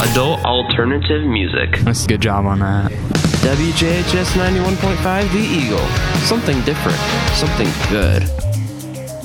Adult alternative music. That's a good job on that. WJHS 91.5 The Eagle. Something different. Something good.